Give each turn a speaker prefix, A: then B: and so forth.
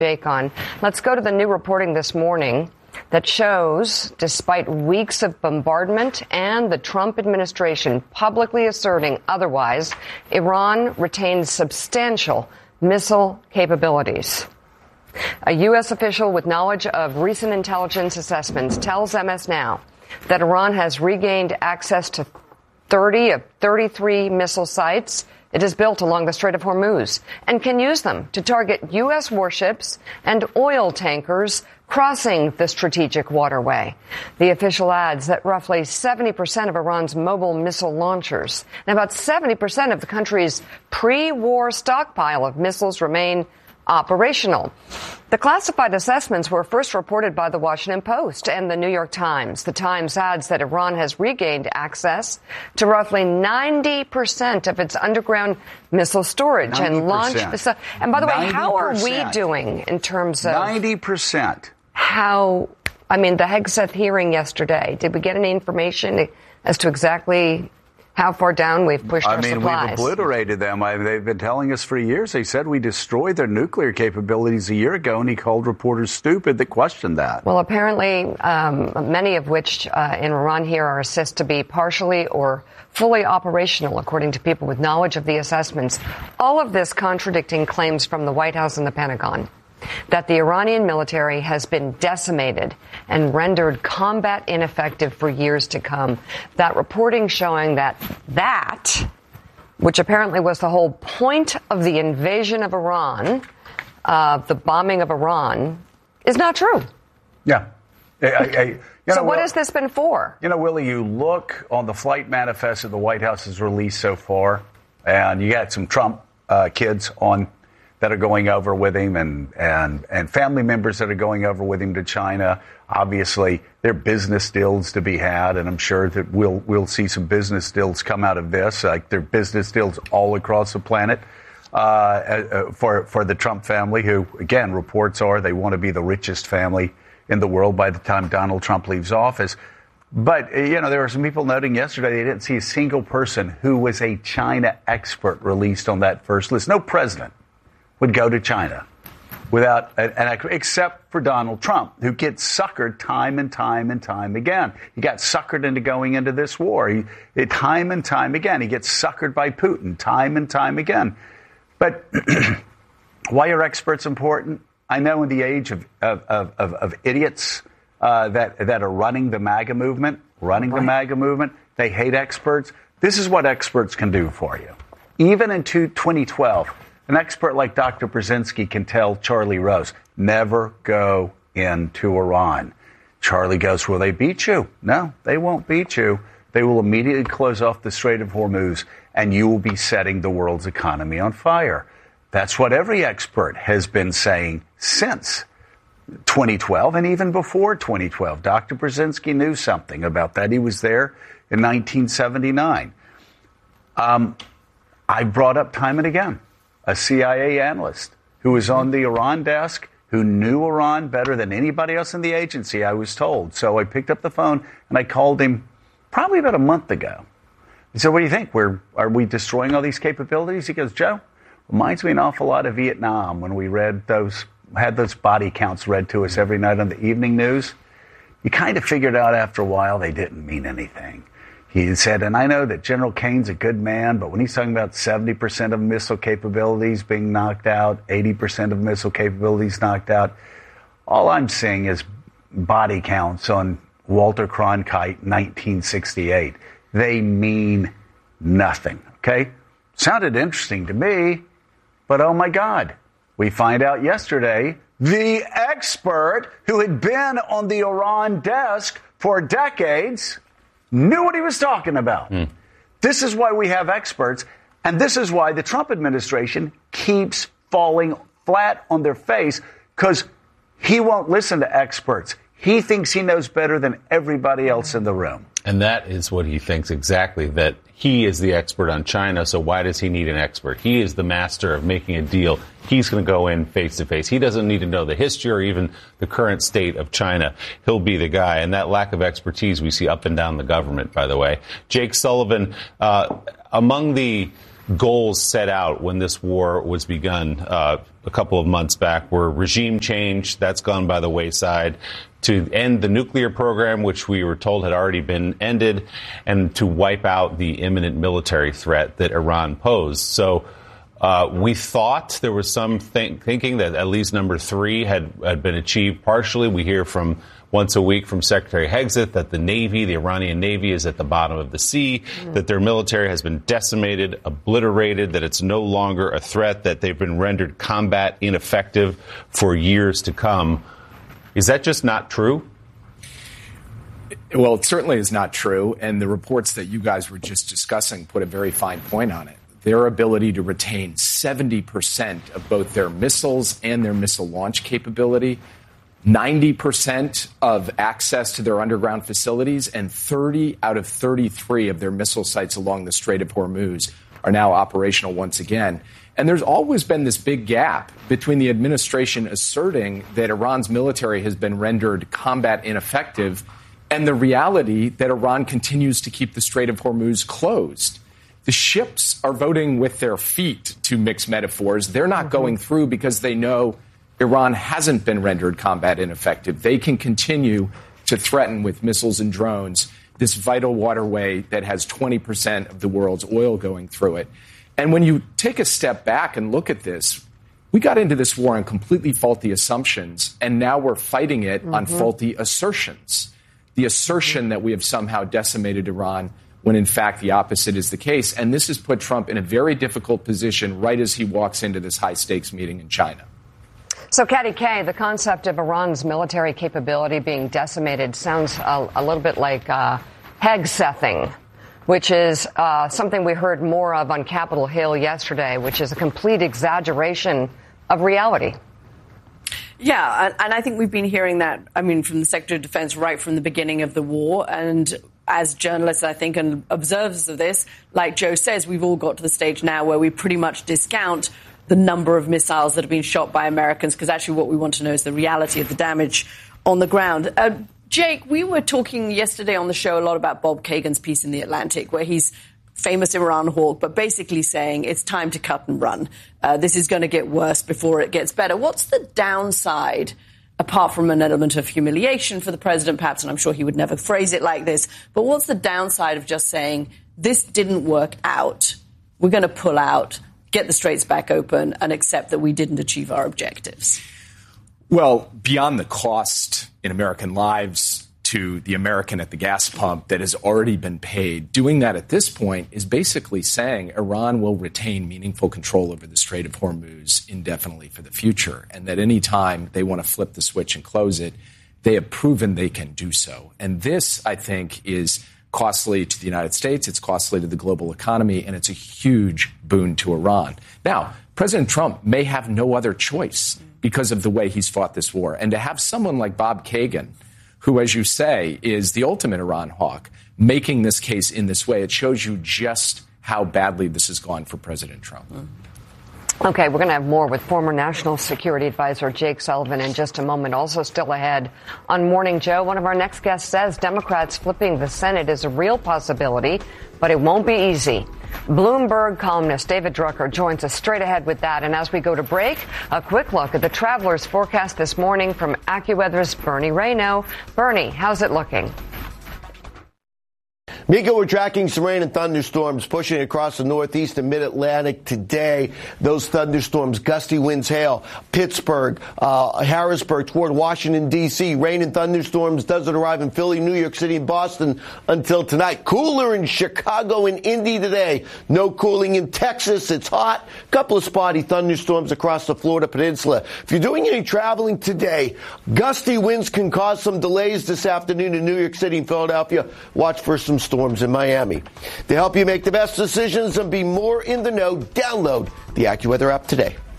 A: Jake on. Let's go to the new reporting this morning that shows, despite weeks of bombardment and the Trump administration publicly asserting otherwise, Iran retains substantial missile capabilities. A U.S. official with knowledge of recent intelligence assessments tells MS Now that Iran has regained access to 30 of 33 missile sites it has built along the Strait of Hormuz and can use them to target U.S. warships and oil tankers crossing the strategic waterway. The official adds that roughly 70% of Iran's mobile missile launchers and about 70% of the country's pre-war stockpile of missiles remain operational. The classified assessments were first reported by the Washington Post and the New York Times. The Times adds that Iran has regained access to roughly 90% of its underground missile storage
B: 90%.
A: and launched. And by the way,
B: 90%.
A: how are we doing in terms of
B: 90%?
A: How? I mean, the Hegseth hearing yesterday. Did we get any information as to exactly how far down we've pushed our supplies?
B: We've obliterated them. They've been telling us for years. They said we destroyed their nuclear capabilities a year ago, and he called reporters stupid that questioned that.
A: Well, apparently, many of which in Iran here are assessed to be partially or fully operational, according to people with knowledge of the assessments. All of this contradicting claims from the White House and the Pentagon that the Iranian military has been decimated and rendered combat ineffective for years to come. That reporting showing that, which apparently was the whole point of the invasion of Iran, the bombing of Iran, is not true.
B: Yeah.
A: So what has this been for?
B: You know, Willie, you look on the flight manifest that the White House has released so far, and you got some Trump kids on that are going over with him and family members that are going over with him to China. Obviously, there are business deals to be had, and I'm sure that we'll see some business deals come out of this. Like there are business deals all across the planet for the Trump family, who, again, reports are they want to be the richest family in the world by the time Donald Trump leaves office. But, you know, there were some people noting yesterday they didn't see a single person who was a China expert released on that first list. No president would go to China without except for Donald Trump, who gets suckered time and time and time again. He got suckered into going into this war. Time and time again. He gets suckered by Putin time and time again. But why are experts important? I know in the age of idiots that are running the MAGA movement, they hate experts. This is what experts can do for you. Even in 2012, an expert like Dr. Brzezinski can tell Charlie Rose, never go into Iran. Charlie goes, will they beat you? No, they won't beat you. They will immediately close off the Strait of Hormuz, and you will be setting the world's economy on fire. That's what every expert has been saying since 2012 and even before 2012. Dr. Brzezinski knew something about that. He was there in 1979. I brought up time and again a CIA analyst who was on the Iran desk, who knew Iran better than anybody else in the agency, I was told. So I picked up the phone and I called him probably about a month ago. He said, what do you think? Are we destroying all these capabilities? He goes, Joe, reminds me an awful lot of Vietnam when we had those body counts read to us every night on the evening news. You kind of figured out after a while they didn't mean anything. He said, and I know that General Kane's a good man, but when he's talking about 70% of missile capabilities being knocked out, 80% of missile capabilities knocked out, all I'm seeing is body counts on Walter Cronkite, 1968. They mean nothing, okay? Sounded interesting to me, but oh my God. We find out yesterday the expert who had been on the Iran desk for decades knew what he was talking about. This is why we have experts, and this is why the Trump administration keeps falling flat on their face, because he won't listen to experts. He thinks he knows better than everybody else in the room.
C: And that is what he thinks exactly, that he is the expert on China, so why does he need an expert? He is the master of making a deal. He's going to go in face to face. He doesn't need to know the history or even the current state of China. He'll be the guy. And that lack of expertise we see up and down the government, by the way. Jake Sullivan, among the goals set out when this war was begun a couple of months back were regime change. That's gone by the wayside. To end the nuclear program, which we were told had already been ended, and to wipe out the imminent military threat that Iran posed. So we thought there was some thinking that at least number 3 had been achieved partially. We hear from once a week from Secretary Hegseth that the Navy, the Iranian Navy, is at the bottom of the sea, that their military has been decimated, obliterated, that it's no longer a threat, that they've been rendered combat ineffective for years to come. Is that just not true?
D: Well, it certainly is not true. And the reports that you guys were just discussing put a very fine point on it. Their ability to retain 70% of both their missiles and their missile launch capability, 90% of access to their underground facilities, and 30 out of 33 of their missile sites along the Strait of Hormuz are now operational once again. And there's always been this big gap between the administration asserting that Iran's military has been rendered combat ineffective and the reality that Iran continues to keep the Strait of Hormuz closed. The ships are voting with their feet, to mix metaphors. They're not going through because they know Iran hasn't been rendered combat ineffective. They can continue to threaten with missiles and drones this vital waterway that has 20% of the world's oil going through it. And when you take a step back and look at this, we got into this war on completely faulty assumptions, and now we're fighting it on faulty assertions. The assertion that we have somehow decimated Iran when, in fact, the opposite is the case. And this has put Trump in a very difficult position right as he walks into this high-stakes meeting in China.
A: So, Katty Kay, the concept of Iran's military capability being decimated sounds a little bit like Hegsething, which is something we heard more of on Capitol Hill yesterday, which is a complete exaggeration of reality.
E: Yeah, and I think we've been hearing that, from the Secretary of Defense right from the beginning of the war. And as journalists, I think, and observers of this, like Joe says, we've all got to the stage now where we pretty much discount the number of missiles that have been shot by Americans, because actually what we want to know is the reality of the damage on the ground. Jake, we were talking yesterday on the show a lot about Bob Kagan's piece in The Atlantic, where he's famous Iran hawk, but basically saying it's time to cut and run. This is going to get worse before it gets better. What's the downside, apart from an element of humiliation for the president, perhaps, and I'm sure he would never phrase it like this, but what's the downside of just saying this didn't work out, we're going to pull out, get the straits back open, and accept that we didn't achieve our objectives?
D: Well, beyond the cost in American lives to the American at the gas pump that has already been paid, doing that at this point is basically saying Iran will retain meaningful control over the Strait of Hormuz indefinitely for the future, and that any time they want to flip the switch and close it, they have proven they can do so. And this, I think, is costly to the United States, it's costly to the global economy, and it's a huge boon to Iran. Now, President Trump may have no other choice because of the way he's fought this war. And to have someone like Bob Kagan, who, as you say, is the ultimate Iran hawk, making this case in this way, it shows you just how badly this has gone for President Trump.
A: Okay, we're going to have more with former National Security Advisor Jake Sullivan in just a moment. Also still ahead on Morning Joe, one of our next guests says Democrats flipping the Senate is a real possibility, but it won't be easy. Bloomberg columnist David Drucker joins us straight ahead with that. And as we go to break, a quick look at the travelers forecast this morning from AccuWeather's Bernie Rayno. Bernie, how's it looking?
F: Mika, we're tracking some rain and thunderstorms pushing across the northeast and mid-Atlantic today. Those thunderstorms, gusty winds, hail, Pittsburgh, Harrisburg toward Washington, D.C. Rain and thunderstorms doesn't arrive in Philly, New York City, and Boston until tonight. Cooler in Chicago and Indy today. No cooling in Texas. It's hot. Couple of spotty thunderstorms across the Florida Peninsula. If you're doing any traveling today, gusty winds can cause some delays this afternoon in New York City and Philadelphia. Watch for some storms in Miami. To help you make the best decisions and be more in the know, download the AccuWeather app today.